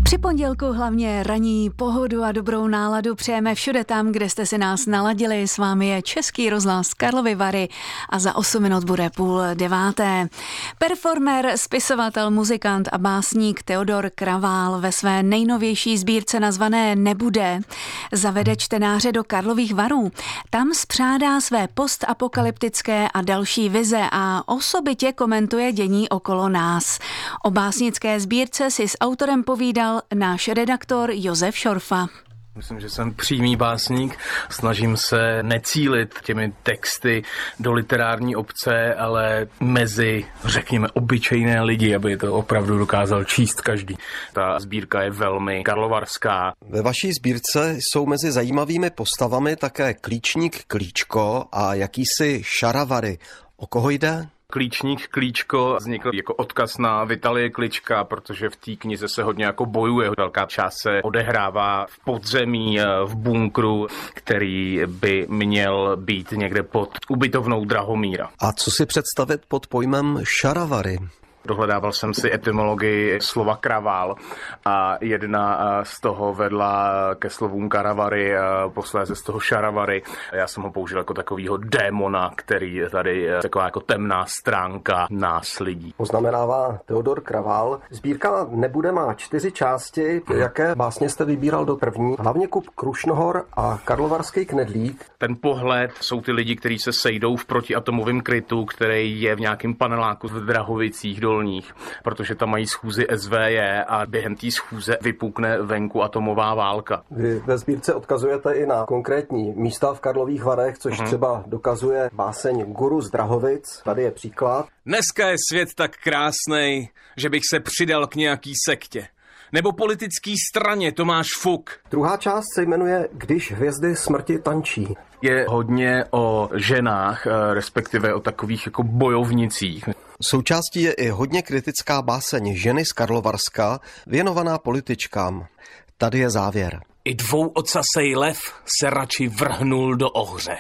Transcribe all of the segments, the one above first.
Při pondělku hlavně ranní pohodu a dobrou náladu přejeme všude tam, kde jste si nás naladili. S vámi je Český rozhlas Karlovy Vary a za 8 minut bude 8:30. Performer, spisovatel, muzikant a básník Teodor Kravál ve své nejnovější sbírce nazvané Nebude zavede čtenáře do Karlových Varů. Tam spřádá své postapokalyptické a další vize a osobitě komentuje dění okolo nás. O básnické sbírce si s autorem povídal náš redaktor Josef Šorfa. Myslím, že jsem přímý básník, snažím se necílit těmi texty do literární obce, ale mezi, řekněme, obyčejné lidi, aby to opravdu dokázal číst každý. Ta sbírka je velmi karlovarská. Ve vaší sbírce jsou mezi zajímavými postavami také Klíčník Klíčko a jakýsi Šaravary. O koho jde? Klíčník Klíčko vznikl jako odkaz na Vitalie Klička, protože v té knize se hodně jako bojuje. Velká část se odehrává v podzemí, v bunkru, který by měl být někde pod ubytovnou Drahomíra. A co si představit pod pojmem Šaravary? Dohledával jsem si etymologii slova kravál a jedna z toho vedla ke slovům karavary, posléze z toho šaravary. Já jsem ho použil jako takovýho démona, který tady je taková jako temná stránka nás lidí. Poznamenává Teodor Kravál. Sbírka Nebude má 4 části. Jaké básně jste vybíral do první? Hlavně Kup Krušnohor a Karlovarský knedlík. Ten pohled jsou ty lidi, kteří se sejdou v protiatomovém krytu, který je v nějakém paneláku v Drahovicích dolních, protože tam mají schůzi SVJ a během té schůze vypukne venku atomová válka. Vy ve sbírce odkazujete i na konkrétní místa v Karlových Varech, což třeba dokazuje báseň Guru z Drahovic. Tady je příklad. Dneska je svět tak krásnej, že bych se přidal k nějaký sektě. Nebo politický straně Tomáš Fuk. Druhá část se jmenuje Když hvězdy smrti tančí. Je hodně o ženách, respektive o takových jako bojovnicích. Součástí je i hodně kritická báseň Ženy z Karlovarska, věnovaná političkám. Tady je závěr. I dvouocasej lev se radši vrhnul do ohře.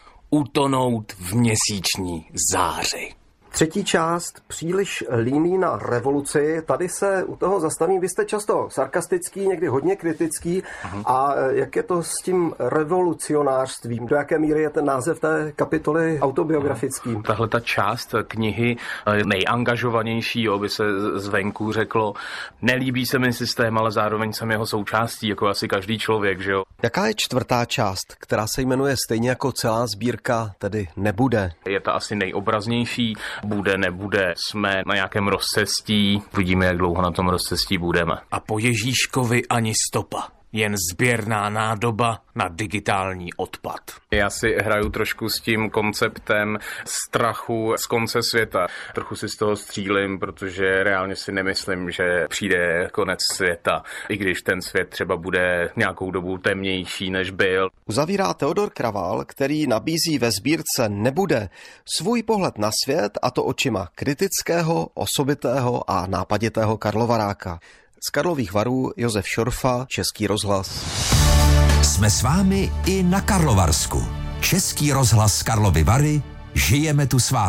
Utonout v měsíční záři. Třetí část příliš líný na revoluci. Tady se u toho zastavím. Vy jste často sarkastický, někdy hodně kritický. A jak je to s tím revolucionářstvím? Do jaké míry je ten název té kapitoly autobiografický? Tahle ta část knihy nejangažovanější, by se zvenku řeklo. Nelíbí se mi systém, ale zároveň jsem jeho součástí, jako asi každý člověk, že jo. Jaká je čtvrtá část, která se jmenuje stejně jako celá sbírka, tedy Nebude? Je ta asi nejobraznější. Bude, nebude, jsme na nějakém rozcestí, vidíme, jak dlouho na tom rozcestí budeme. A po Ježíškovi ani stopa. Jen sběrná nádoba na digitální odpad. Já si hraju trošku s tím konceptem strachu z konce světa. Trochu si z toho střílím, protože reálně si nemyslím, že přijde konec světa, i když ten svět třeba bude nějakou dobu temnější, než byl. Uzavírá Teodor Kravál, který nabízí ve sbírce Nebude svůj pohled na svět, a to očima kritického, osobitého a nápaditého Karlovaráka. Z Karlových Varů Josef Šorfa, Český rozhlas. Jsme s vámi i na Karlovarsku. Český rozhlas Karlovy Vary, žijeme tu s vámi.